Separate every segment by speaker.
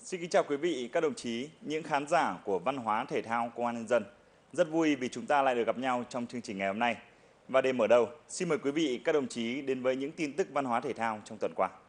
Speaker 1: Xin kính chào quý vị, các đồng chí, những khán giả của Văn hóa Thể thao Công an Nhân dân. Rất vui vì chúng ta lại được gặp nhau trong chương trình ngày hôm nay. Và để mở đầu, xin mời quý vị, các đồng chí đến với những tin tức văn hóa thể thao trong tuần qua.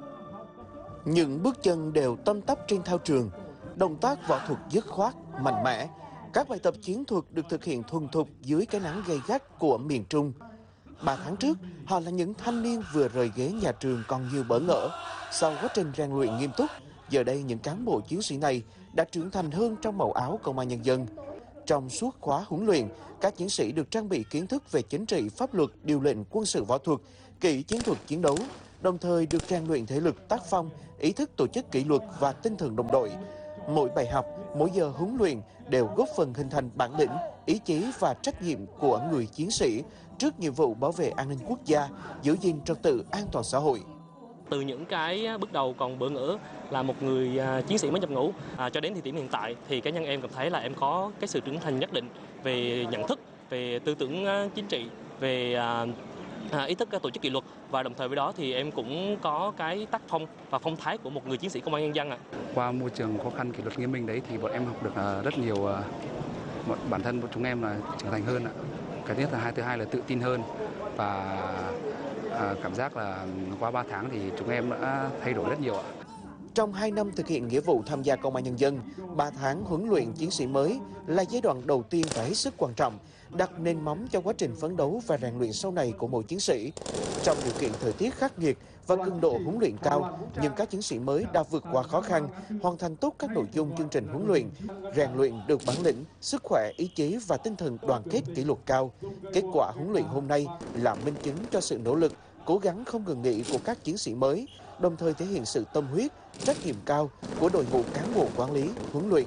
Speaker 2: Những bước chân đều tăm tắp trên thao trường, động tác võ thuật dứt khoát, mạnh mẽ. Các bài tập chiến thuật được thực hiện thuần thục dưới cái nắng gay gắt của miền Trung. 3 tháng trước, họ là những thanh niên vừa rời ghế nhà trường còn nhiều bỡ ngỡ. Sau quá trình rèn luyện nghiêm túc, giờ đây những cán bộ chiến sĩ này đã trưởng thành hơn trong màu áo Công an Nhân dân. Trong suốt khóa huấn luyện, các chiến sĩ được trang bị kiến thức về chính trị, pháp luật, điều lệnh quân sự võ thuật, kỹ chiến thuật chiến đấu, đồng thời được rèn luyện thể lực, tác phong, ý thức tổ chức kỷ luật và tinh thần đồng đội. Mỗi bài học, mỗi giờ huấn luyện đều góp phần hình thành bản lĩnh, ý chí và trách nhiệm của người chiến sĩ trước nhiệm vụ bảo vệ an ninh quốc gia, giữ gìn trật tự an toàn xã hội.
Speaker 3: Từ những cái bước đầu còn bỡ ngỡ là một người chiến sĩ mới nhập ngũ cho đến thời điểm hiện tại thì cá nhân em cảm thấy là em có cái sự trưởng thành nhất định về nhận thức, về tư tưởng chính trị, về ý thức tổ chức kỷ luật, và đồng thời với đó thì em cũng có cái tác phong và phong thái của một người chiến sĩ Công an Nhân dân ạ.
Speaker 4: Qua môi trường khó khăn kỷ luật nghiêm minh đấy thì bọn em học được rất nhiều, bản thân của chúng em là trưởng thành hơn ạ. Cái thứ hai là tự tin hơn, và cảm giác là qua 3 tháng thì chúng em đã thay đổi rất nhiều ạ.
Speaker 2: Trong 2 năm thực hiện nghĩa vụ tham gia Công an Nhân dân, 3 tháng huấn luyện chiến sĩ mới là giai đoạn đầu tiên và hết sức quan trọng, đặt nền móng cho quá trình phấn đấu và rèn luyện sau này của mỗi chiến sĩ. Trong điều kiện thời tiết khắc nghiệt và cường độ huấn luyện cao, nhưng các chiến sĩ mới đã vượt qua khó khăn, hoàn thành tốt các nội dung chương trình huấn luyện, rèn luyện được bản lĩnh, sức khỏe, ý chí và tinh thần đoàn kết kỷ luật cao. Kết quả huấn luyện hôm nay là minh chứng cho sự nỗ lực, cố gắng không ngừng nghỉ của các chiến sĩ mới, đồng thời thể hiện sự tâm huyết, trách nhiệm cao của đội ngũ cán bộ quản lý, huấn luyện.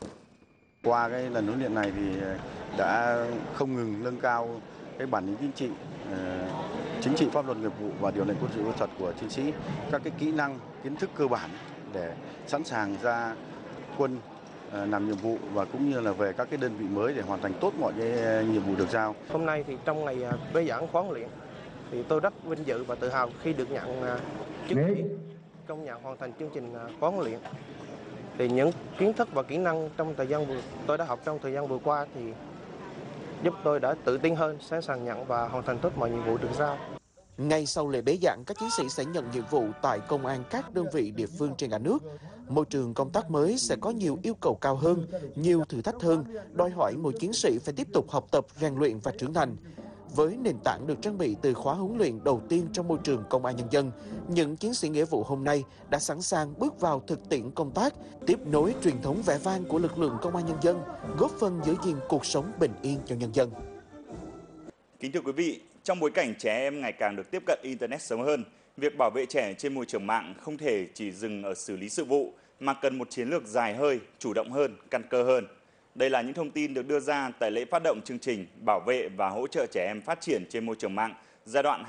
Speaker 5: Qua cái lần huấn luyện này thì đã không ngừng nâng cao cái bản lĩnh chính trị, pháp luật, nghiệp vụ và điều lệnh quân sự võ thuật của chiến sĩ, các cái kỹ năng, kiến thức cơ bản để sẵn sàng ra quân làm nhiệm vụ, và cũng như là về các cái đơn vị mới để hoàn thành tốt mọi cái nhiệm vụ được giao.
Speaker 6: Hôm nay thì trong ngày bế giảng khóa huấn luyện thì tôi rất vinh dự và tự hào khi được nhận chứng chỉ công nhận hoàn thành chương trình khóa huấn luyện. Thì những kiến thức và kỹ năng tôi đã học trong thời gian vừa qua thì giúp tôi đã tự tin hơn, sẵn sàng nhận và hoàn thành tốt mọi nhiệm vụ được giao.
Speaker 2: Ngay sau lễ bế giảng, các chiến sĩ sẽ nhận nhiệm vụ tại công an các đơn vị địa phương trên cả nước. Môi trường công tác mới sẽ có nhiều yêu cầu cao hơn, nhiều thử thách hơn, đòi hỏi mỗi chiến sĩ phải tiếp tục học tập, rèn luyện và trưởng thành. Với nền tảng được trang bị từ khóa huấn luyện đầu tiên trong môi trường Công an Nhân dân, những chiến sĩ nghĩa vụ hôm nay đã sẵn sàng bước vào thực tiễn công tác, tiếp nối truyền thống vẻ vang của lực lượng Công an Nhân dân, góp phần giữ gìn cuộc sống bình yên cho nhân dân.
Speaker 1: Kính thưa quý vị, trong bối cảnh trẻ em ngày càng được tiếp cận Internet sớm hơn, việc bảo vệ trẻ trên môi trường mạng không thể chỉ dừng ở xử lý sự vụ, mà cần một chiến lược dài hơi, chủ động hơn, căn cơ hơn. Đây là những thông tin được đưa ra tại lễ phát động chương trình bảo vệ và hỗ trợ trẻ em phát triển trên môi trường mạng giai đoạn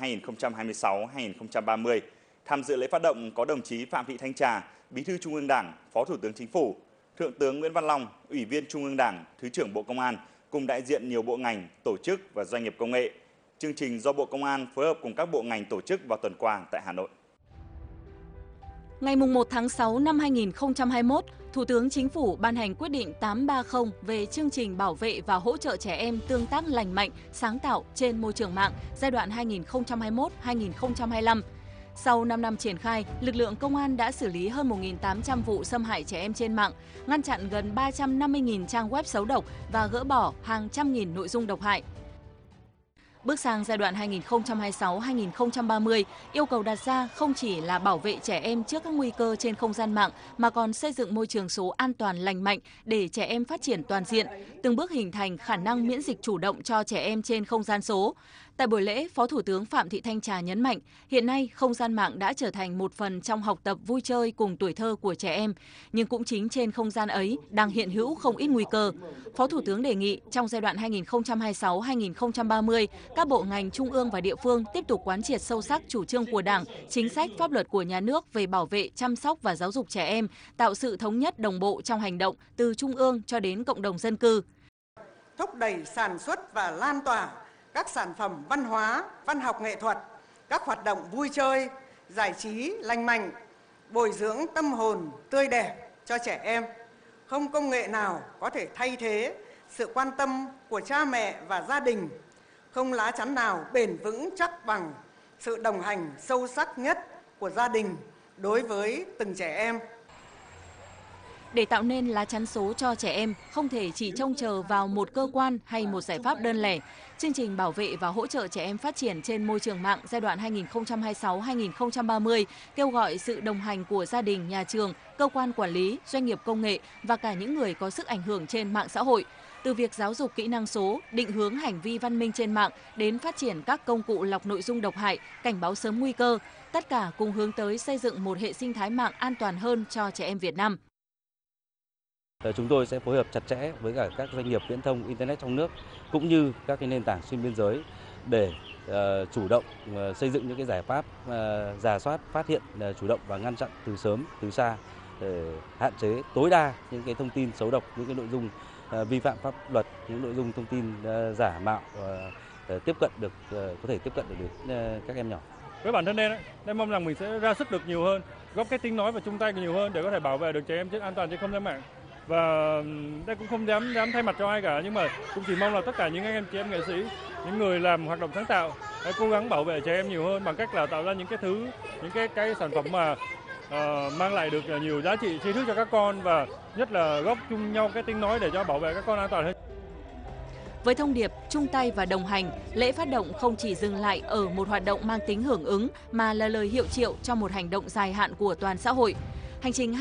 Speaker 1: 2026-2030. Tham dự lễ phát động có đồng chí Phạm Thị Thanh Trà, Bí thư Trung ương Đảng, Phó Thủ tướng Chính phủ, Thượng tướng Nguyễn Văn Long, Ủy viên Trung ương Đảng, Thứ trưởng Bộ Công an, cùng đại diện nhiều bộ ngành, tổ chức và doanh nghiệp công nghệ. Chương trình do Bộ Công an phối hợp cùng các bộ ngành tổ chức vào tuần qua tại Hà Nội.
Speaker 7: Ngày 1 tháng 6 năm 2021, Thủ tướng Chính phủ ban hành quyết định 830 về chương trình bảo vệ và hỗ trợ trẻ em tương tác lành mạnh, sáng tạo trên môi trường mạng giai đoạn 2021-2025. Sau 5 năm triển khai, lực lượng công an đã xử lý hơn 1.800 vụ xâm hại trẻ em trên mạng, ngăn chặn gần 350.000 trang web xấu độc và gỡ bỏ hàng trăm nghìn nội dung độc hại. Bước sang giai đoạn 2026-2030, yêu cầu đặt ra không chỉ là bảo vệ trẻ em trước các nguy cơ trên không gian mạng, mà còn xây dựng môi trường số an toàn lành mạnh để trẻ em phát triển toàn diện, từng bước hình thành khả năng miễn dịch chủ động cho trẻ em trên không gian số. Tại buổi lễ, Phó Thủ tướng Phạm Thị Thanh Trà nhấn mạnh, hiện nay không gian mạng đã trở thành một phần trong học tập vui chơi cùng tuổi thơ của trẻ em, nhưng cũng chính trên không gian ấy đang hiện hữu không ít nguy cơ. Phó Thủ tướng đề nghị trong giai đoạn 2026-2030, các bộ ngành trung ương và địa phương tiếp tục quán triệt sâu sắc chủ trương của Đảng, chính sách pháp luật của nhà nước về bảo vệ, chăm sóc và giáo dục trẻ em, tạo sự thống nhất đồng bộ trong hành động từ trung ương cho đến cộng đồng dân cư.
Speaker 8: Thúc đẩy sản xuất và lan tỏa các sản phẩm văn hóa, văn học nghệ thuật, các hoạt động vui chơi, giải trí lành mạnh, bồi dưỡng tâm hồn tươi đẹp cho trẻ em. Không công nghệ nào có thể thay thế sự quan tâm của cha mẹ và gia đình. Không lá chắn nào bền vững chắc bằng sự đồng hành sâu sắc nhất của gia đình đối với từng trẻ em.
Speaker 7: Để tạo nên lá chắn số cho trẻ em, không thể chỉ trông chờ vào một cơ quan hay một giải pháp đơn lẻ. Chương trình bảo vệ và hỗ trợ trẻ em phát triển trên môi trường mạng giai đoạn 2026-2030 kêu gọi sự đồng hành của gia đình, nhà trường, cơ quan quản lý, doanh nghiệp công nghệ và cả những người có sức ảnh hưởng trên mạng xã hội. Từ việc giáo dục kỹ năng số, định hướng hành vi văn minh trên mạng đến phát triển các công cụ lọc nội dung độc hại, cảnh báo sớm nguy cơ, tất cả cùng hướng tới xây dựng một hệ sinh thái mạng an toàn hơn cho trẻ em Việt Nam.
Speaker 9: Chúng tôi sẽ phối hợp chặt chẽ với cả các doanh nghiệp viễn thông Internet trong nước cũng như các cái nền tảng xuyên biên giới để chủ động xây dựng những cái giải pháp rà soát, phát hiện, chủ động và ngăn chặn từ sớm, từ xa để hạn chế tối đa những cái thông tin xấu độc, những cái nội dung vi phạm pháp luật, những nội dung thông tin giả mạo có thể tiếp cận được đến các em nhỏ.
Speaker 10: Với bản thân em mong rằng mình sẽ ra sức được nhiều hơn, góp cái tiếng nói và chung tay nhiều hơn để có thể bảo vệ được trẻ em an toàn trên không gian mạng. Và đây cũng không dám thay mặt cho ai cả, nhưng mà cũng chỉ mong là tất cả những anh em chị em nghệ sĩ, những người làm hoạt động sáng tạo hãy cố gắng bảo vệ trẻ em nhiều hơn bằng cách là tạo ra những cái sản phẩm mà mang lại được nhiều giá trị tri thức cho các con và nhất là góp chung nhau cái tiếng nói để cho bảo vệ các con an toàn hơn.
Speaker 7: Với thông điệp chung tay và đồng hành, lễ phát động không chỉ dừng lại ở một hoạt động mang tính hưởng ứng mà là lời hiệu triệu cho một hành động dài hạn của toàn xã hội. Hành trình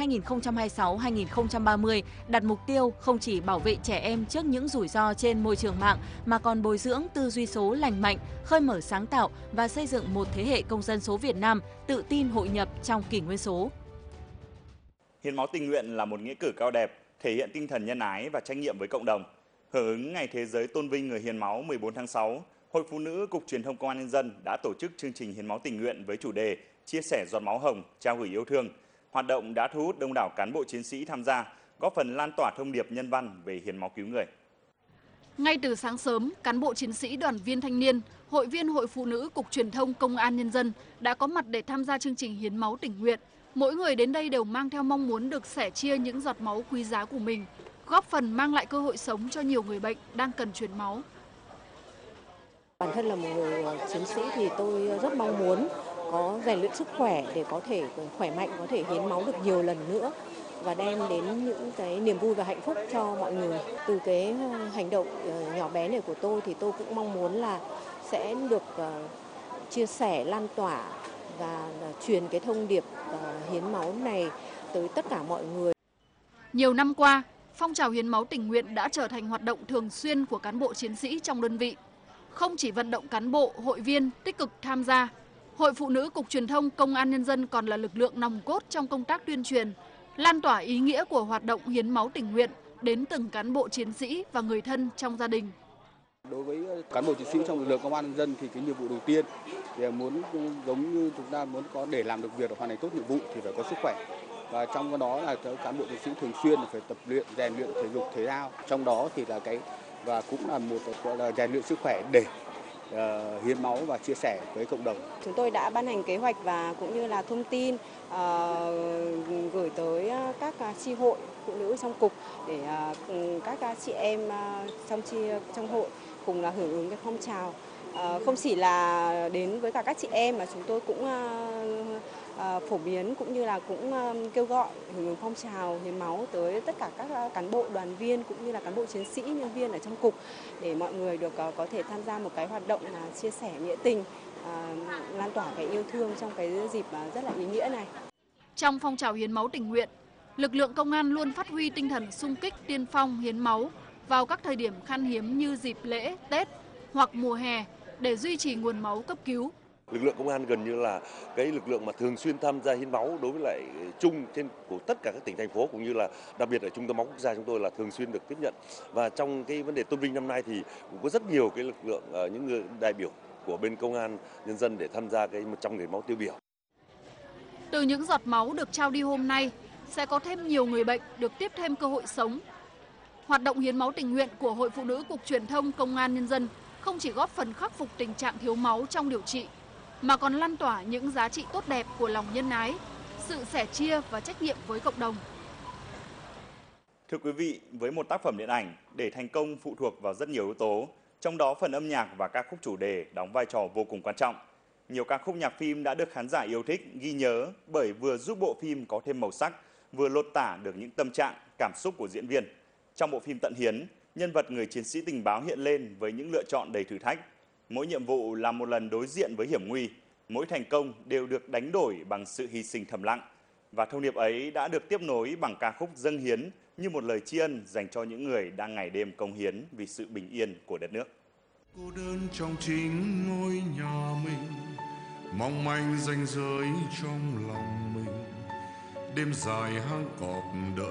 Speaker 7: 2026-2030 đặt mục tiêu không chỉ bảo vệ trẻ em trước những rủi ro trên môi trường mạng mà còn bồi dưỡng tư duy số lành mạnh, khơi mở sáng tạo và xây dựng một thế hệ công dân số Việt Nam tự tin hội nhập trong kỷ nguyên số.
Speaker 1: Hiến máu tình nguyện là một nghĩa cử cao đẹp, thể hiện tinh thần nhân ái và trách nhiệm với cộng đồng. Hưởng ứng Ngày Thế giới tôn vinh người hiến máu 14 tháng 6, Hội Phụ nữ Cục Truyền thông Công an Nhân dân đã tổ chức chương trình hiến máu tình nguyện với chủ đề Chia sẻ giọt máu hồng, trao gửi yêu thương. Hoạt động đã thu hút đông đảo cán bộ chiến sĩ tham gia, góp phần lan tỏa thông điệp nhân văn về hiến máu cứu người.
Speaker 11: Ngay từ sáng sớm, cán bộ chiến sĩ, đoàn viên thanh niên, hội viên Hội Phụ nữ Cục Truyền thông Công an Nhân dân đã có mặt để tham gia chương trình hiến máu tình nguyện. Mỗi người đến đây đều mang theo mong muốn được sẻ chia những giọt máu quý giá của mình, góp phần mang lại cơ hội sống cho nhiều người bệnh đang cần truyền máu.
Speaker 12: Bản thân là một người chiến sĩ thì tôi rất mong muốn có rèn luyện sức khỏe để có thể khỏe mạnh, có thể hiến máu được nhiều lần nữa và đem đến những cái niềm vui và hạnh phúc cho mọi người. Từ cái hành động nhỏ bé này của tôi thì tôi cũng mong muốn là sẽ được chia sẻ, lan tỏa và truyền cái thông điệp hiến máu này tới tất cả mọi người.
Speaker 11: Nhiều năm qua, phong trào hiến máu tình nguyện đã trở thành hoạt động thường xuyên của cán bộ chiến sĩ trong đơn vị. Không chỉ vận động cán bộ, hội viên tích cực tham gia, Hội Phụ nữ Cục Truyền thông Công an Nhân dân còn là lực lượng nòng cốt trong công tác tuyên truyền, lan tỏa ý nghĩa của hoạt động hiến máu tình nguyện đến từng cán bộ chiến sĩ và người thân trong gia đình.
Speaker 13: Đối với cán bộ chiến sĩ trong lực lượng Công an Nhân dân thì cái nhiệm vụ đầu tiên thì muốn giống như chúng ta muốn có để làm được việc, hoàn thành tốt nhiệm vụ thì phải có sức khỏe. Và trong đó là cán bộ chiến sĩ thường xuyên phải tập luyện, rèn luyện thể dục thể thao. Trong đó thì là và cũng là một gọi là rèn luyện sức khỏe để hiến máu và chia sẻ với cộng đồng.
Speaker 12: Chúng tôi đã ban hành kế hoạch và cũng như là thông tin gửi tới các chi hội phụ nữ trong cục để các chị em trong hội cùng là hưởng ứng cái phong trào. Không chỉ là đến với cả các chị em mà chúng tôi cũng phổ biến cũng như là cũng kêu gọi hưởng ứng phong trào hiến máu tới tất cả các cán bộ, đoàn viên cũng như là cán bộ chiến sĩ, nhân viên ở trong cục để mọi người được có thể tham gia một cái hoạt động là chia sẻ nghĩa tình, lan tỏa cái yêu thương trong cái dịp rất là ý nghĩa này.
Speaker 11: Trong phong trào hiến máu tình nguyện, lực lượng công an luôn phát huy tinh thần xung kích tiên phong hiến máu vào các thời điểm khan hiếm như dịp lễ, Tết hoặc mùa hè để duy trì nguồn máu cấp cứu.
Speaker 14: Lực lượng công an gần như là cái lực lượng mà thường xuyên tham gia hiến máu đối với lại chung của tất cả các tỉnh thành phố cũng như là đặc biệt ở Trung tâm máu quốc gia chúng tôi là thường xuyên được tiếp nhận. Và trong cái vấn đề tôn vinh năm nay thì cũng có rất nhiều cái lực lượng những người đại biểu của bên Công an Nhân dân để tham gia cái 100 người máu tiêu biểu.
Speaker 11: Từ những giọt máu được trao đi hôm nay sẽ có thêm nhiều người bệnh được tiếp thêm cơ hội sống. Hoạt động hiến máu tình nguyện của Hội Phụ nữ Cục Truyền thông Công an Nhân dân không chỉ góp phần khắc phục tình trạng thiếu máu trong điều trị, mà còn lan tỏa những giá trị tốt đẹp của lòng nhân ái, sự sẻ chia và trách nhiệm với cộng đồng.
Speaker 1: Thưa quý vị, với một tác phẩm điện ảnh, để thành công phụ thuộc vào rất nhiều yếu tố, trong đó phần âm nhạc và ca khúc chủ đề đóng vai trò vô cùng quan trọng. Nhiều ca khúc nhạc phim đã được khán giả yêu thích, ghi nhớ bởi vừa giúp bộ phim có thêm màu sắc, vừa lột tả được những tâm trạng, cảm xúc của diễn viên. Trong bộ phim Tận Hiến, nhân vật người chiến sĩ tình báo hiện lên với những lựa chọn đầy thử thách. Mỗi nhiệm vụ là một lần đối diện với hiểm nguy, mỗi thành công đều được đánh đổi bằng sự hy sinh thầm lặng. Và thông điệp ấy đã được tiếp nối bằng ca khúc Dâng Hiến như một lời tri ân dành cho những người đang ngày đêm cống hiến vì sự bình yên của đất nước.
Speaker 15: Cô đơn trong chính ngôi nhà mình, mong manh ranh giới trong lòng mình, đêm dài hang cọp đợi